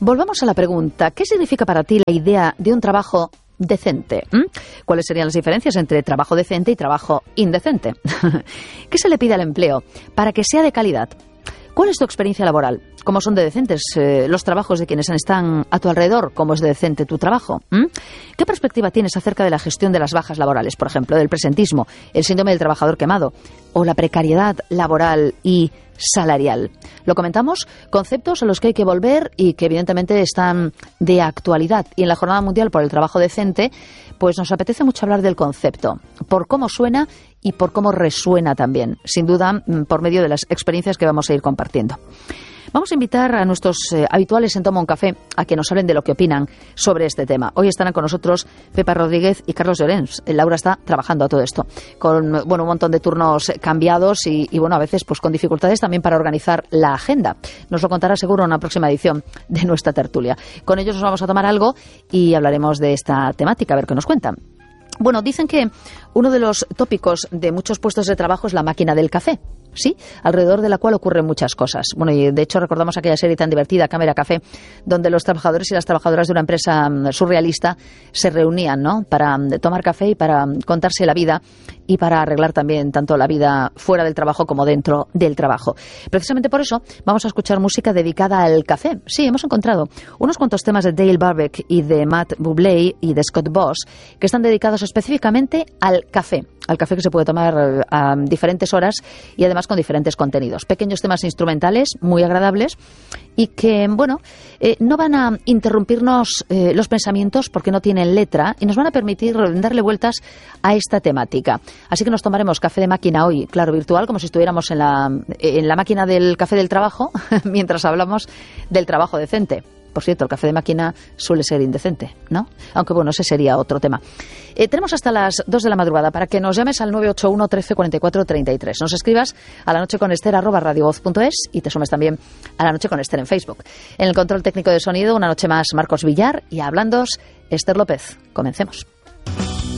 volvamos a la pregunta. ¿Qué significa para ti la idea de un trabajo decente? ¿Cuáles serían las diferencias entre trabajo decente y trabajo indecente? ¿Qué se le pide al empleo para que sea de calidad? ¿Cuál es tu experiencia laboral? ¿Cómo son de decentes los trabajos de quienes están a tu alrededor? ¿Cómo es de decente tu trabajo? ¿Qué perspectiva tienes acerca de la gestión de las bajas laborales, por ejemplo, del presentismo, el síndrome del trabajador quemado o la precariedad laboral y salarial? Lo comentamos, conceptos a los que hay que volver y que evidentemente están de actualidad. Y en la Jornada Mundial por el Trabajo Decente, pues nos apetece mucho hablar del concepto, por cómo suena y por cómo resuena también, sin duda por medio de las experiencias que vamos a ir compartiendo. Vamos a invitar a nuestros habituales en Toma un Café a que nos hablen de lo que opinan sobre este tema. Hoy estarán con nosotros Pepa Rodríguez y Carlos Llorens. Laura está trabajando a todo esto, con un montón de turnos cambiados y a veces pues con dificultades también para organizar la agenda. Nos lo contará seguro en una próxima edición de nuestra tertulia. Con ellos nos vamos a tomar algo y hablaremos de esta temática, a ver qué nos cuentan. Bueno, dicen que uno de los tópicos de muchos puestos de trabajo es la máquina del café. Sí, alrededor de la cual ocurren muchas cosas. Bueno, y de hecho recordamos aquella serie tan divertida, Cámara Café, donde los trabajadores y las trabajadoras de una empresa surrealista se reunían, ¿no?, para tomar café y para contarse la vida y para arreglar también tanto la vida fuera del trabajo como dentro del trabajo. Precisamente por eso vamos a escuchar música dedicada al café. Sí, hemos encontrado unos cuantos temas de Dale Barbeck y de Matt Bublé y de Scott Boss que están dedicados específicamente al café que se puede tomar a diferentes horas y además con diferentes contenidos. Pequeños temas instrumentales muy agradables y que, no van a interrumpirnos los pensamientos porque no tienen letra y nos van a permitir darle vueltas a esta temática. Así que nos tomaremos café de máquina hoy, claro, virtual, como si estuviéramos en la máquina del café del trabajo, mientras hablamos del trabajo decente. Por cierto, el café de máquina suele ser indecente, ¿no? Aunque ese sería otro tema. Tenemos hasta las 2 de la madrugada para que nos llames al 981 13 44 33. Nos escribas a lanocheconester@radiovoz.es y te sumes también a La Noche con Ester en Facebook. En el control técnico de sonido, una noche más, Marcos Villar, y hablándoos, Ester López. Comencemos.